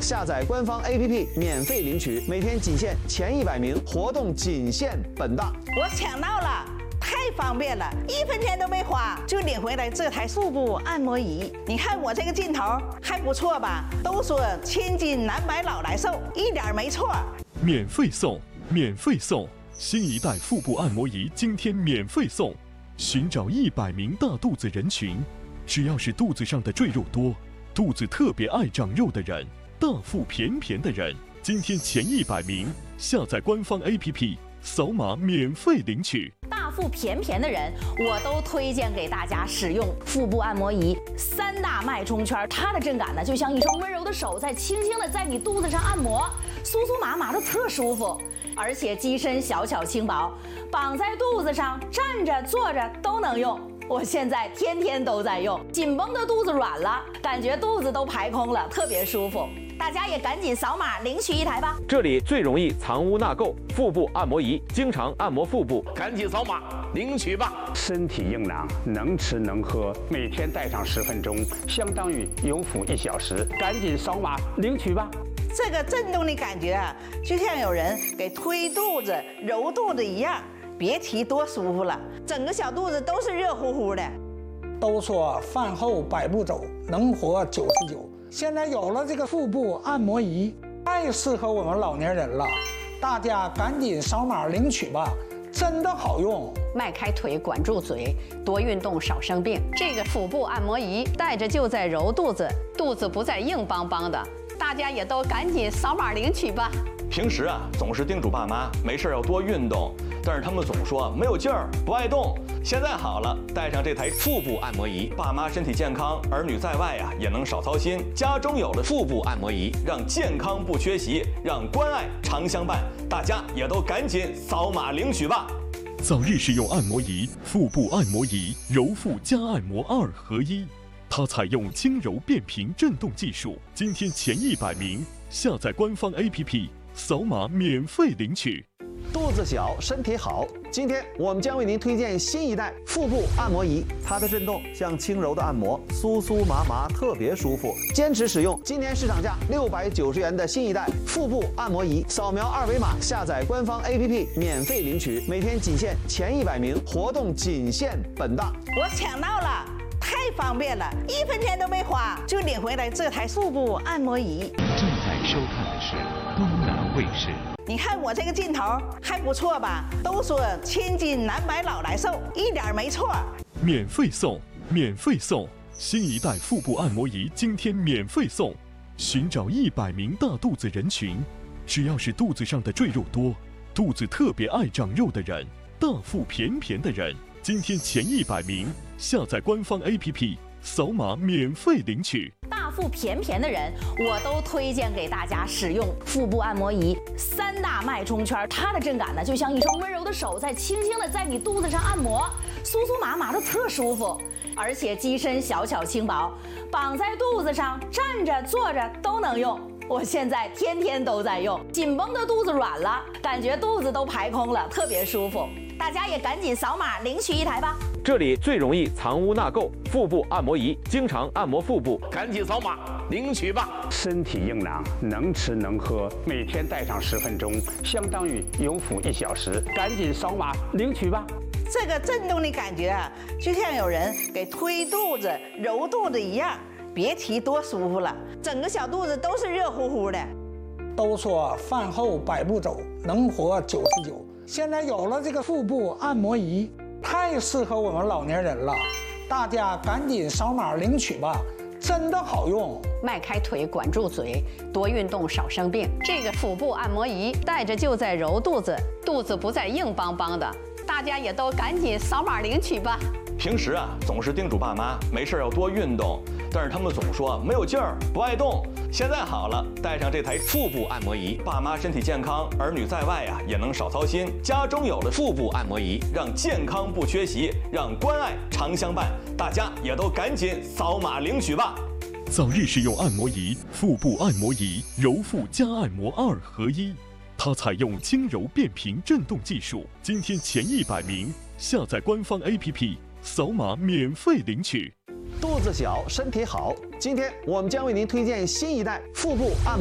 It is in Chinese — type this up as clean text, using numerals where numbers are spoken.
下载官方 APP 免费领取，每天仅限前100名，活动仅限本档。 我抢到了，太方便了，1分钱都没花就领回来这台腹部按摩仪。你看我这个劲头还不错吧？都说千金难买老来瘦，一点没错。 免费送，免费送！新一代腹部按摩仪今天免费送。寻找100名大肚子人群，只要是肚子上的赘肉多，肚子特别爱长肉的人，大腹便便的人，今天前100名下载官方 APP， 扫码免费领取。 大腹便便的人，我都推荐给大家使用腹部按摩仪。3大脉冲圈，它的震感呢，就像一双温柔的手在轻轻的在你肚子上按摩，酥酥麻麻的特舒服。而且机身小巧轻薄，绑在肚子上，站着坐着都能用。我现在天天都在用，紧绷的肚子软了，感觉肚子都排空了，特别舒服。大家也赶紧扫码领取一台吧。 这里最容易藏污纳垢，腹部按摩仪，经常按摩腹部， 赶紧扫码领取吧。 身体硬朗，能吃能喝，每天戴上10分钟，相当于有腹1小时。赶紧扫码领取吧。 这个震动的感觉啊，就像有人给推肚子、揉肚子一样，别提多舒服了，整个小肚子都是热乎乎的。 都说饭后100步走，能活99。现在有了这个腹部按摩仪，太适合我们老年人了，大家赶紧扫码领取吧，真的好用。 迈开腿，管住嘴，多运动少生病。这个腹部按摩仪戴着就在揉肚子，肚子不再硬邦邦的。大家也都赶紧扫码领取吧。 平时啊，总是叮嘱爸妈没事要多运动，但是他们总说没有劲儿，不爱动。现在好了，带上这台腹部按摩仪，爸妈身体健康，儿女在外啊也能少操心。家中有了腹部按摩仪，让健康不缺席，让关爱常相伴。大家也都赶紧扫码领取吧。 早日使用按摩仪，腹部按摩仪，揉腹加按摩2合1。它采用轻柔变频震动技术，今天前100名下载官方 APP， 扫码免费领取。 肚子小，身体好。今天我们将为您推荐新一代腹部按摩仪，它的震动像轻柔的按摩，酥酥麻麻，特别舒服。坚持使用今年市场价690元的新一代腹部按摩仪，扫描2维码下载官方 APP 免费领取，每天仅限前100名，活动仅限本档。 我抢到了，太方便了，1分钱都没花就领回来这台腹部按摩仪。 正在收看的是东南卫视。 你看我这个劲头还不错吧？都说千金难买老来瘦，一点没错。 免费送，免费送！新一代腹部按摩仪今天免费送。寻找100名大肚子人群，只要是肚子上的赘肉多，肚子特别爱长肉的人，大腹便便的人，今天前100名下载官方 APP， 扫码免费领取。 大腹便便的人，我都推荐给大家使用腹部按摩仪。3大脉冲圈，它的震感呢，就像一双温柔的手在轻轻的在你肚子上按摩，酥酥麻麻的特舒服。而且机身小巧轻薄，绑在肚子上，站着坐着都能用。我现在天天都在用，紧绷的肚子软了，感觉肚子都排空了，特别舒服。大家也赶紧扫码领取一台吧。 这里最容易藏污纳垢，腹部按摩仪，经常按摩腹部， 赶紧扫码领取吧。 身体硬朗，能吃能喝，每天戴上10分钟，相当于有腹1小时。赶紧扫码领取吧。 这个震动的感觉啊，就像有人给推肚子、揉肚子一样，别提多舒服了，整个小肚子都是热乎乎的。 都说饭后100步走，能活99。现在有了这个腹部按摩仪，太适合我们老年人了，大家赶紧扫码领取吧，真的好用。 迈开腿，管住嘴，多运动少生病。这个腹部按摩仪戴着就在揉肚子，肚子不再硬邦邦的。大家也都赶紧扫码领取吧。 平时啊，总是叮嘱爸妈没事要多运动，但是他们总说没有劲儿，不爱动。现在好了，带上这台腹部按摩仪，爸妈身体健康，儿女在外啊也能少操心。家中有了腹部按摩仪，让健康不缺席，让关爱常相伴。大家也都赶紧扫码领取吧。 早日使用按摩仪，腹部按摩仪，揉腹加按摩2合1。它采用轻柔变频震动技术，今天前100名下载官方 APP， 扫码免费领取。 肚子小，身体好。今天我们将为您推荐新一代腹部按摩。